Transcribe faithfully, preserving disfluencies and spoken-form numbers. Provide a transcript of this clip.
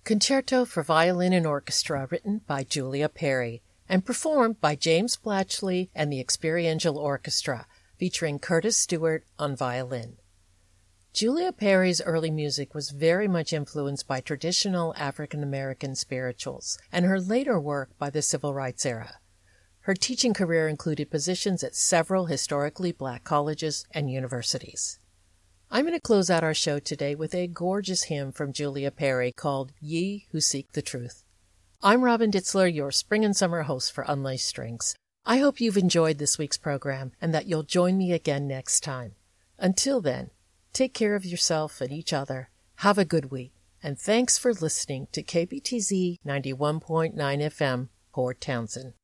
Concerto for Violin and Orchestra, written by Julia Perry and performed by James Blatchley and the Experiential Orchestra, featuring Curtis Stewart on violin. Julia Perry's early music was very much influenced by traditional African American spirituals and her later work by the Civil Rights era. Her teaching career included positions at several historically black colleges and universities. I'm going to close out our show today with a gorgeous hymn from Julia Perry called Ye Who Seek the Truth. I'm Robin Ditzler, your spring and summer host for Unlaced Strings. I hope you've enjoyed this week's program and that you'll join me again next time. Until then, take care of yourself and each other. Have a good week. And thanks for listening to K B T Z ninety-one point nine F M, Port Townsend.